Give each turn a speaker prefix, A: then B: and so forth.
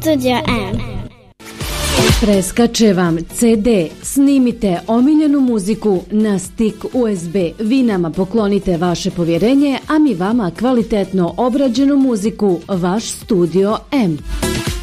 A: Studio M.
B: Preskače vam CD, snimite omiljenu muziku na stik USB. Vi nama poklonite vaše povjerenje, a mi vama kvalitetno obrađenu muziku, vaš Studio M.